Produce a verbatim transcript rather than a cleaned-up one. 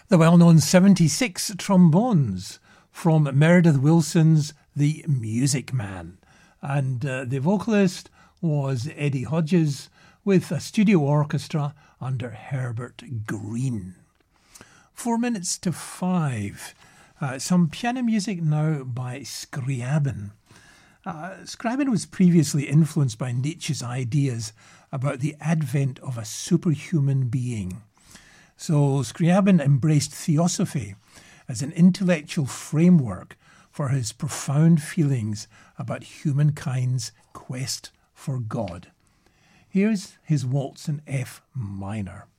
The well-known seventy-six trombones from Meredith Willson's The Music Man. And uh, the vocalist was Eddie Hodges with a studio orchestra under Herbert Green. Four minutes to five. Uh, some piano music now by Scriabin. Uh, Scriabin was previously influenced by Nietzsche's ideas about the advent of a superhuman being. So Scriabin embraced theosophy as an intellectual framework for his profound feelings about humankind's quest for God. Here's his waltz in F minor.